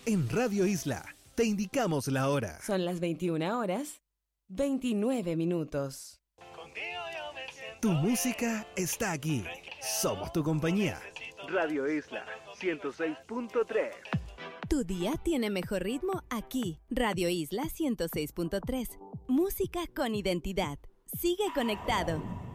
En Radio Isla te indicamos la hora. Son las 21 horas, 29 minutos. Tu música está aquí. Somos tu compañía. Radio Isla 106.3. Tu día tiene mejor ritmo aquí. Radio Isla 106.3. Música con identidad. Sigue conectado.